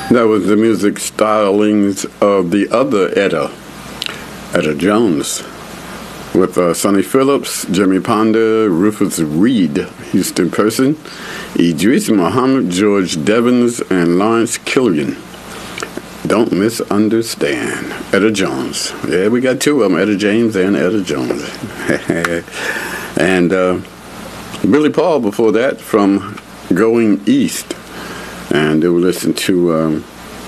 That was the music stylings of the other Etta Jones, with Sonny Phillips, Jimmy Ponder, Rufus Reed, Houston Person, Idris Muhammad, George Devins, and Lawrence Killian. Don't misunderstand. Etta Jones. Yeah, we got two of them, Etta James and Etta Jones. And Billy Paul before that from Going East. And they will listen to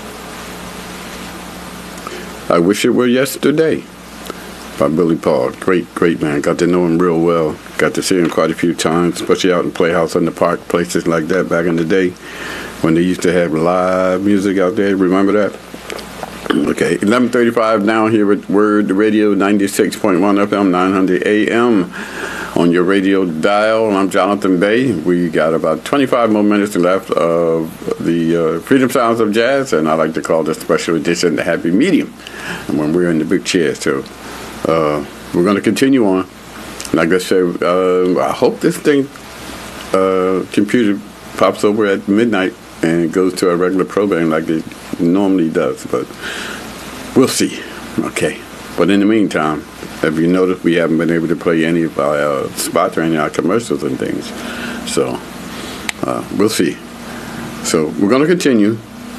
I Wish It Were Yesterday by Billy Paul. Great man. Got to know him real well. Got to see him quite a few times, especially out in Playhouse in the Park, places like that back in the day when they used to have live music out there. Remember that? Okay, 11:35 now here at Word Radio 96.1 FM, 900 AM on your radio dial. I'm Jonathan Bay. We got about 25 more minutes left of the Freedom Sounds of Jazz, and I like to call this special edition the Happy Medium, and when we're in the big chair. So we're going to continue on. Like I said, I hope this thing computer pops over at midnight and goes to our regular program like it normally does, but we'll see. Okay, but in the meantime, if you notice, we haven't been able to play any of our spots or any of our commercials and things, so we'll see. So we're going to continue.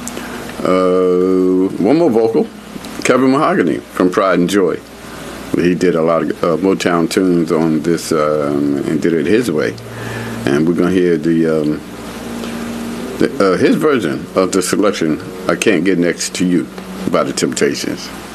One more vocal, Kevin Mahogany from Pride and Joy. He did a lot of Motown tunes on this and did it his way, and we're going to hear his version of the selection, I Can't Get Next to You by the Temptations.